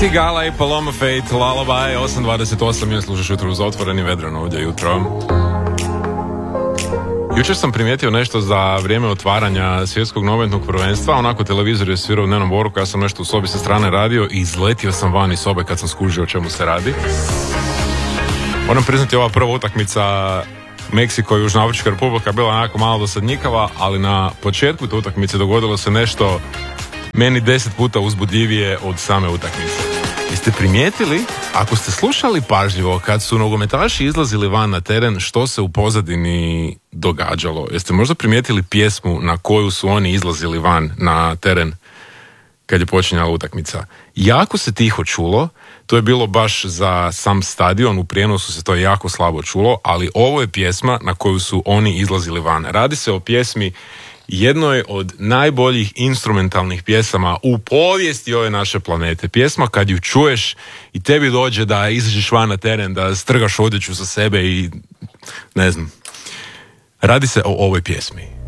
Sigala i Paloma Fate, Lullaby, 8.28, je slušaš jutro uz otvoreni vedreno ovdje jutro. Jučer sam primijetio nešto za vrijeme otvaranja svjetskog nogometnog prvenstva, onako televizor je svirao u dnevnom boravku, ja sam nešto u sobi sa strane radio i izletio sam van iz sobe kad sam skužio o čemu se radi. Moram priznati, ova prva utakmica Meksiko i Južnoafrička Republika bila onako malo dosadnjikava, ali na početku te utakmice dogodilo se nešto meni 10 puta uzbudljivije od same utakmice. Jeste primijetili, ako ste slušali pažljivo, kad su nogometaši izlazili van na teren, što se u pozadini događalo? Jeste možda primijetili pjesmu na koju su oni izlazili van na teren kad je počinjala utakmica? Jako se tiho čulo, to je bilo baš za sam stadion, u prijenosu se to jako slabo čulo, ali ovo je pjesma na koju su oni izlazili van. Radi se o pjesmi jednoj od najboljih instrumentalnih pjesama u povijesti ove naše planete. Pjesma kad ju čuješ i tebi dođe da izađeš van na teren, da strgaš odjeću sa sebe i ne znam. Radi se o ovoj pjesmi.